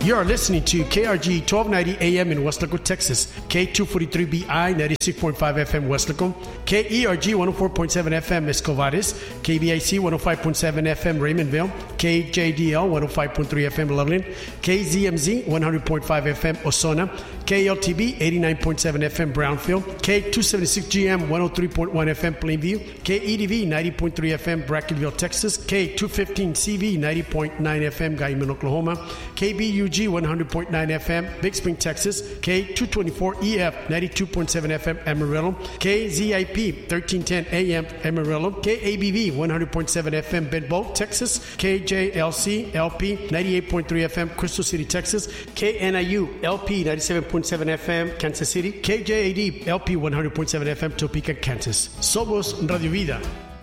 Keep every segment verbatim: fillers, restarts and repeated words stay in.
You are listening to K R G twelve ninety A M in Weslaco, Texas, K two forty-three B I ninety-six point five F M Weslaco, K E R G one oh four point seven F M Escovares, K B I C one oh five point seven F M Raymondville, K J D L one oh five point three F M Loveland, K Z M Z one hundred point five F M Ozona, K L T B eighty-nine point seven F M Brownfield, K two seventy-six G M one oh three point one F M Plainview, K E D V ninety point three F M Brackenville, Texas, K two fifteen C V ninety point nine F M Guyman, Oklahoma, K B U G one hundred point nine F M Big Spring, Texas, K two twenty-four E F ninety-two point seven F M Amarillo, K Z I P thirteen ten A M Amarillo, K A B V one hundred point seven F M Bedboe, Texas, K J L C L P ninety-eight point three F M Crystal City, Texas, K N I U L P ninety-seven point seven F M Kansas City, K J A D L P one hundred point seven F M Topeka, Kansas. Somos Radio Vida.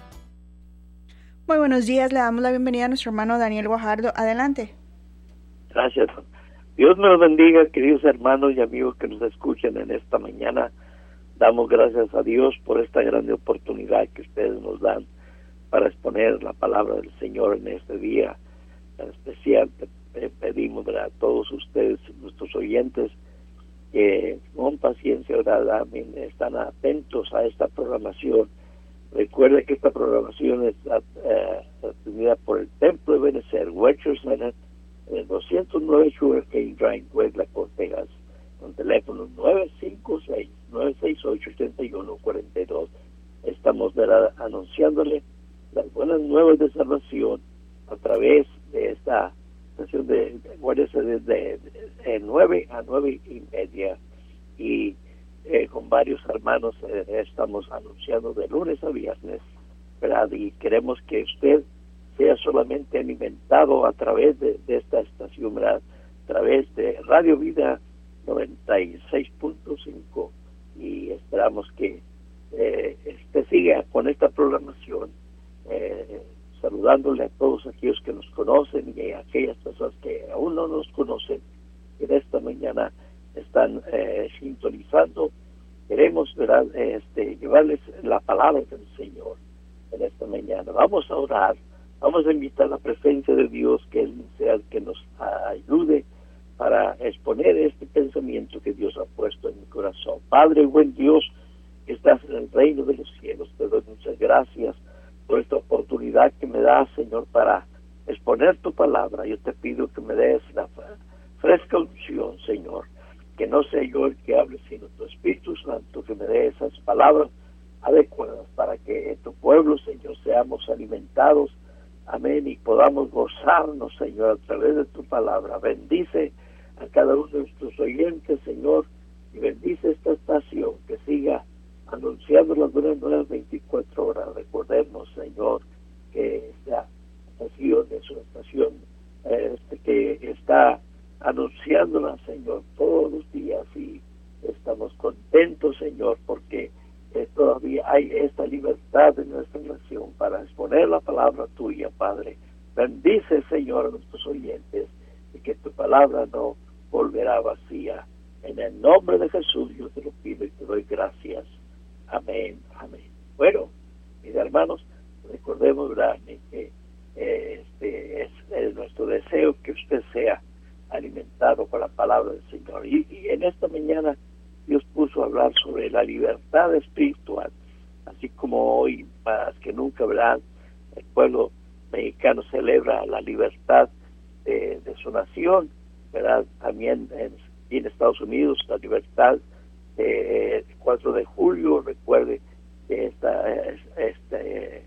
Muy buenos días, le damos la bienvenida a nuestro hermano Daniel Guajardo. Adelante. Gracias. Dios me los bendiga, queridos hermanos y amigos que nos escuchan en esta mañana. Damos gracias a Dios por esta grande oportunidad que ustedes nos dan para exponer la palabra del Señor en este día. En especial pedimos a todos ustedes, nuestros oyentes, que con paciencia, ¿verdad? Están atentos a esta programación. Recuerde que esta programación está uh, atendida por el Templo de Benecer, Webster Center, en el doscientos nueve Sugarcane Drive, Weslaco, Texas, con teléfono nueve cinco seis, nueve seis ocho, ocho uno cuatro dos. Estamos, ¿verdad?, anunciándole las buenas nuevas de salvación a través de esta sesión de, de, de, de, de nueve a nueve y media, y eh, con varios hermanos eh, estamos anunciando de lunes a viernes, ¿verdad? Y queremos que usted sea solamente alimentado a través de, de esta estación, ¿verdad?, a través de Radio Vida noventa y seis punto cinco, y esperamos que eh, este siga con esta programación, eh, saludándole a todos aquellos que nos conocen y a aquellas personas que aún no nos conocen, que en esta mañana están eh, sintonizando. Queremos, ¿verdad?, este, llevarles la palabra del Señor en esta mañana. Vamos a orar, vamos a invitar la presencia de Dios, que Él sea el que nos ayude para exponer este pensamiento que Dios ha puesto en mi corazón. Padre, buen Dios, que estás en el reino de los cielos, te doy muchas gracias por esta oportunidad que me das, Señor, para exponer tu palabra. Yo te pido que me des la fresca unción, Señor, que no sea yo el que hable, sino tu Espíritu Santo, que me dé esas palabras adecuadas para que tu pueblo, Señor, seamos alimentados, amén, y podamos gozarnos, Señor, a través de tu palabra. Bendice a cada uno de nuestros oyentes, Señor, y bendice esta estación, que siga anunciando las buenas nuevas veinticuatro horas. Recordemos, Señor, que esta estación es una estación este, que está anunciándola, Señor, todos los días, y estamos contentos, Señor, porque eh, todavía hay esta libertad en nuestra nación para exponer la palabra tuya, Padre. Bendice, Señor, a nuestros oyentes, y que tu palabra no volverá vacía. En el nombre de Jesús yo te lo pido y te doy gracias. Amén, amén. Bueno, mis hermanos, recordemos, ¿verdad?, que eh, este es, es nuestro deseo que usted sea alimentado con la palabra del Señor. Y, y en esta mañana Dios puso a hablar sobre la libertad espiritual, así como hoy más que nunca, ¿verdad?, el pueblo mexicano celebra la libertad de, de su nación, ¿verdad? También en, en Estados Unidos la libertad eh, el cuatro de julio. Recuerde que esta, esta eh,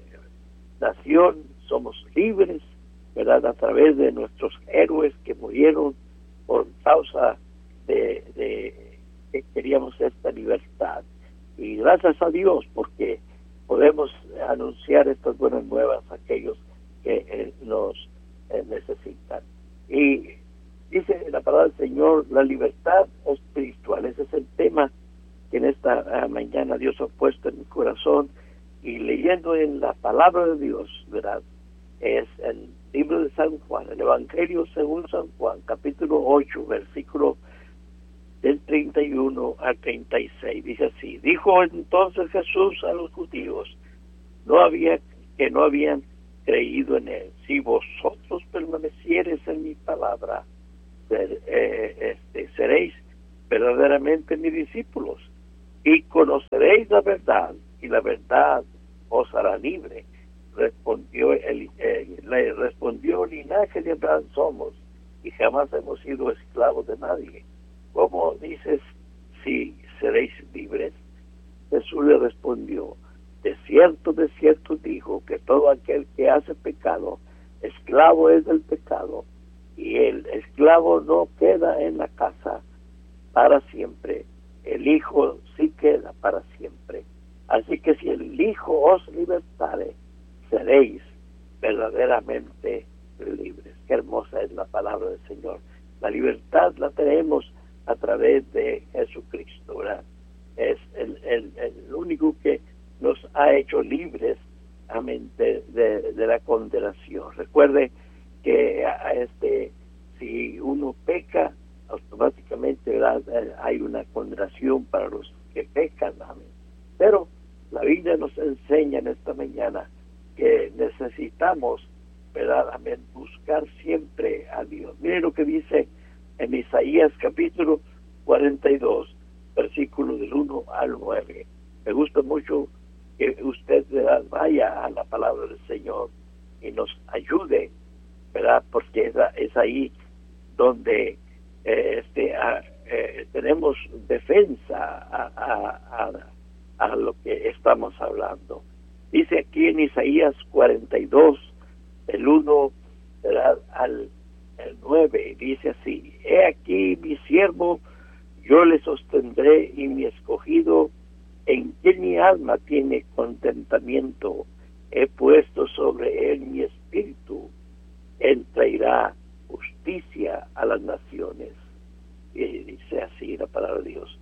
nación somos libres, ¿verdad?, a través de nuestros héroes que murieron por causa de, de que queríamos esta libertad. Y gracias a Dios, porque podemos anunciar estas buenas nuevas a aquellos que eh, nos eh, necesitan. Y dice la palabra del Señor, la libertad espiritual. Ese es el tema que en esta uh, mañana Dios ha puesto en mi corazón, y leyendo en la palabra de Dios, ¿verdad?, es el libro de San Juan, el Evangelio según San Juan, capítulo ocho, versículo del treinta y uno al treinta y seis. Dice así: dijo entonces Jesús a los judíos no había que no habían creído en él: si vosotros permaneciereis en mi palabra, ser, eh, este, seréis verdaderamente mis discípulos y conoceréis la verdad y la verdad os hará libre. Respondió el, eh, le respondió: linaje de Abraham somos y jamás hemos sido esclavos de nadie. ¿Cómo dices si seréis libres? Jesús le respondió: de cierto, de cierto dijo que todo aquel que hace pecado, esclavo es del pecado, y el esclavo no queda en la casa para siempre, el Hijo sí queda para siempre. Así que si el Hijo os libertare, seréis verdaderamente libres. Qué hermosa es la palabra del Señor. La libertad la tenemos a través de Jesucristo, ¿verdad? Es el, el, el único que nos ha hecho libres, amén, de, de, de la condenación. Recuerde que este, si uno peca, automáticamente, ¿verdad?, hay una condenación para los que pecan, amén. Pero la Biblia nos enseña en esta mañana que necesitamos, ¿verdad?, amén, buscar siempre a Dios. Mire lo que dice en Isaías capítulo cuarenta y dos, versículos del uno al nueve. Me gusta mucho que usted, ¿verdad?, vaya a la palabra del Señor y nos ayude, ¿verdad?, porque es, es ahí donde eh, este, a, eh, tenemos defensa a, a, a, a lo que estamos hablando. Dice aquí en Isaías cuarenta y dos, el uno, ¿verdad?, al el nueve, dice así: he aquí mi siervo, yo le sostendré, y mi escogido, en quien mi alma tiene contentamiento, he puesto sobre él mi espíritu, él traerá justicia a las naciones. Y dice así la palabra de Dios: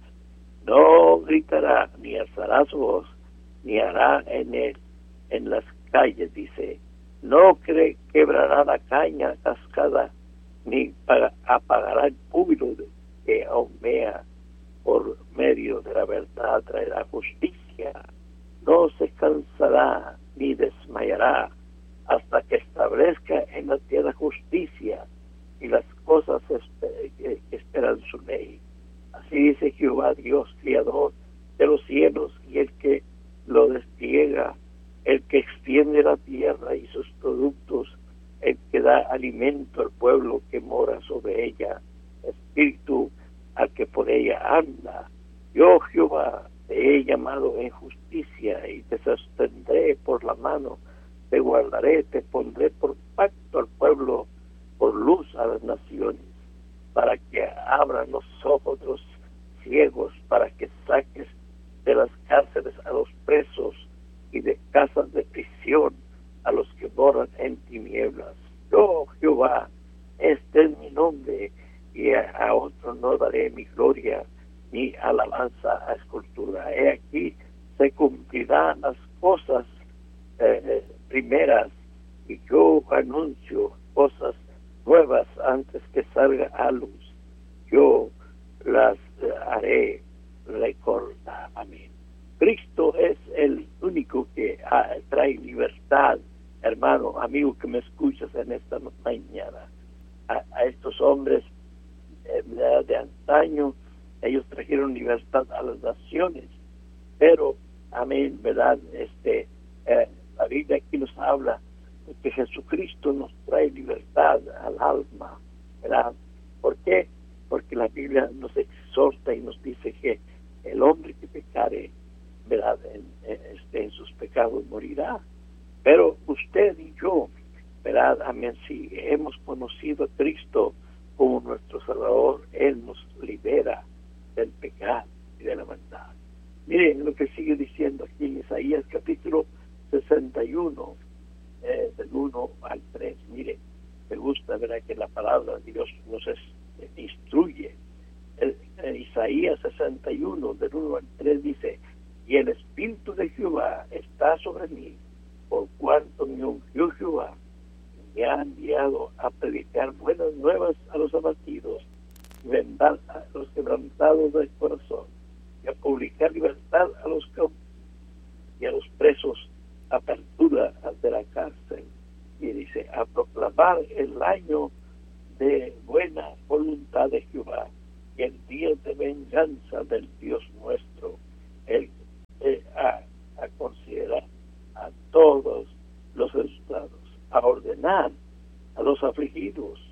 no gritará, ni alzará su voz, ni hará en él, en las calles, dice, no cre- quebrará la caña cascada, ni para, apagará el júbilo que ahumea, por medio de la verdad traerá justicia, no se cansará ni desmayará hasta que establezca en la tierra justicia y las cosas esper- que esperan su ley. Así dice Jehová Dios, criador de los cielos, y el que lo despliega, el que extiende la tierra y sus productos, el que da alimento al pueblo que mora sobre ella, espíritu al que por ella anda. Yo, Jehová, te he llamado en justicia y te sostendré por la mano, te guardaré, te pondré por pacto al pueblo, por luz a las naciones, para que abran los ojos de los ciegos, para que saques de las cárceles a los presos y de casas de prisión a los que moran en tinieblas. Yo, Jehová, este es mi nombre, y a, a otro no daré mi gloria ni alabanza a escultura. He aquí se cumplirán las cosas eh, primeras, y yo anuncio cosas nuevas antes que salga a luz. Yo las eh, haré recordar. Amén. Cristo es el único que ah, trae libertad, hermano, amigo que me escuchas en esta mañana. A, a estos hombres eh, de antaño, ellos trajeron libertad a las naciones, pero, amén, ¿verdad? Este, eh, la Biblia aquí nos habla de que Jesucristo nos trae libertad al alma, ¿verdad? ¿Por qué? Porque la Biblia nos exhorta y nos dice que el hombre que pecare, ¿verdad?, en, en, este, en sus pecados morirá. Pero usted y yo, ¿verdad?, amén, si hemos conocido a Cristo como nuestro Salvador, Él nos libera del pecado y de la maldad. Miren lo que sigue diciendo aquí en Isaías capítulo sesenta y uno, eh, del uno al tres. Mire, me gusta, ¿verdad?, que la palabra de Dios nos es, eh, instruye. El, el Isaías sesenta y uno, del uno al tres, dice: y el Espíritu de Jehová está sobre mí, por cuanto me ungió Jehová, me ha enviado a predicar buenas nuevas a los abatidos, vendar a los quebrantados del corazón, y a publicar libertad a los cautivos, y a los presos apertura de la cárcel. Y dice: a proclamar el año de buena voluntad vendrá de Jehová, y en días de venganza del Dios nuestro. Él eh, a, a considerar a todos los estados, a ordenar a los afligidos,